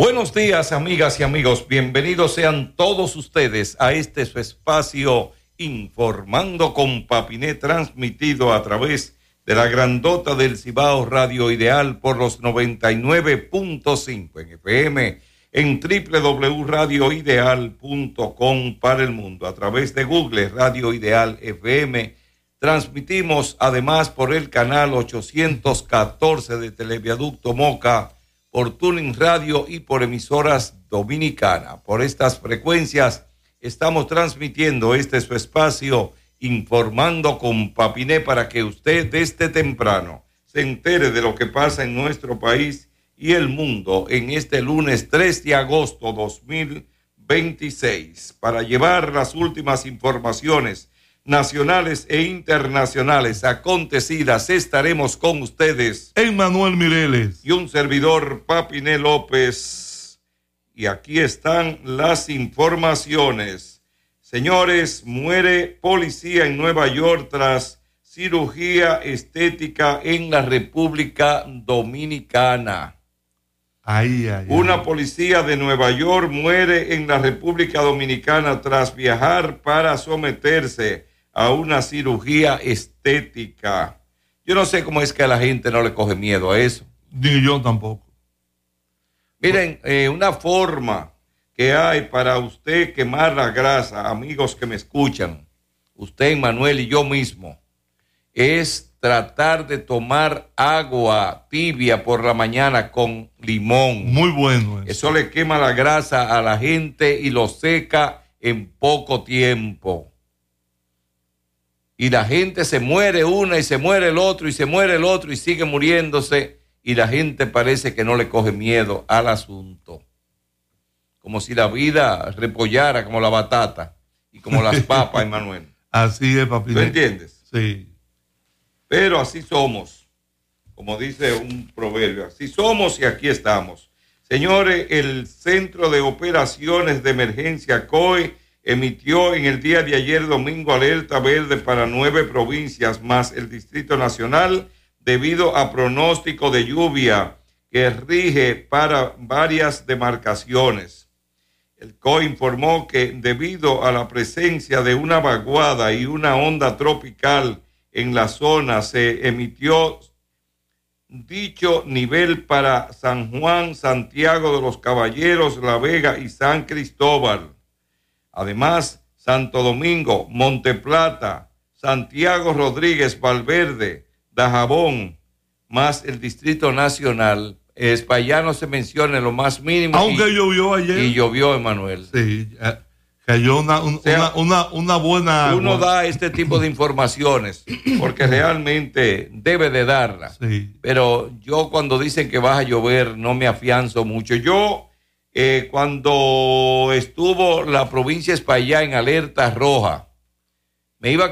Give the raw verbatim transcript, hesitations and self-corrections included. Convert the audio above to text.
Buenos días, amigas y amigos. Bienvenidos sean todos ustedes a este su espacio Informando con Papiné, transmitido a través de la grandota del Cibao Radio Ideal por los noventa y nueve punto cinco en F M, en doble u doble u doble u punto radio ideal punto com para el mundo, a través de Google Radio Ideal F M. Transmitimos además por el canal ochocientos catorce de Televiaducto Moca, por Tuning Radio y por emisoras dominicanas. Por estas frecuencias estamos transmitiendo este su espacio Informando con Papiné, para que usted desde temprano se entere de lo que pasa en nuestro país y el mundo en este lunes tres de agosto dos mil veintiséis. Para llevar las últimas informaciones nacionales e internacionales acontecidas, estaremos con ustedes Emmanuel Mireles y un servidor, Papiné López. Y aquí están las informaciones. Señores, muere policía en Nueva York tras cirugía estética en la República Dominicana. Ay, ay, Una ay. policía de Nueva York muere en la República Dominicana tras viajar para someterse a una cirugía estética. Yo no sé cómo es que a la gente no le coge miedo a eso. Ni yo tampoco. Miren, eh, una forma que hay para usted quemar la grasa, amigos que me escuchan, usted, Manuel y yo mismo, es tratar de tomar agua tibia por la mañana con limón. Muy bueno eso. Eso le quema la grasa a la gente y lo seca en poco tiempo. Y la gente se muere una y se muere el otro y se muere el otro y sigue muriéndose, y la gente parece que no le coge miedo al asunto. Como si la vida repollara como la batata y como las papas, Emanuel. Así es, papi. ¿Tú entiendes? Sí. Pero así somos, como dice un proverbio, así somos y aquí estamos. Señores, el Centro de Operaciones de Emergencia C O E emitió en el día de ayer domingo alerta verde para nueve provincias más el Distrito Nacional debido a pronóstico de lluvia que rige para varias demarcaciones. El C O E informó que debido a la presencia de una vaguada y una onda tropical en la zona, se emitió dicho nivel para San Juan, Santiago de los Caballeros, La Vega y San Cristóbal. Además, Santo Domingo, Monteplata, Santiago Rodríguez, Valverde, Dajabón, más el Distrito Nacional. Espaillá no se menciona en lo más mínimo. Aunque y, llovió ayer. Y llovió, Emanuel. Sí, eh, cayó una, un, O sea, una, una, una buena uno agua. da este tipo de informaciones porque realmente debe de darla. Sí. Pero yo cuando dicen que va a llover no me afianzo mucho. Yo, eh, cuando estuvo la provincia de Espaillá en alerta roja, me iba